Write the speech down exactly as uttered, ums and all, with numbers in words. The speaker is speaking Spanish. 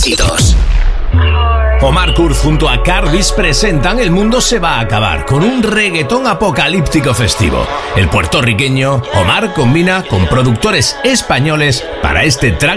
éxitos. Omar Kurz junto a Carbis presentan El mundo se va a acabar con un reggaetón apocalíptico festivo. El puertorriqueño Omar combina con productores españoles para este track